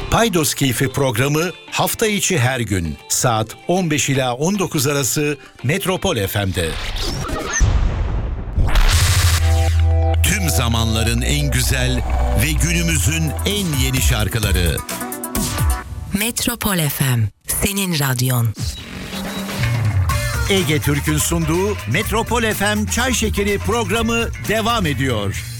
Paydos Keyfi programı hafta içi her gün saat 15 ila 19 arası Metropol FM'de. Tüm zamanların en güzel ve günümüzün en yeni şarkıları. Metropol FM, senin radyon. Ege Türk'ün sunduğu Metropol FM Çay Şekeri programı devam ediyor.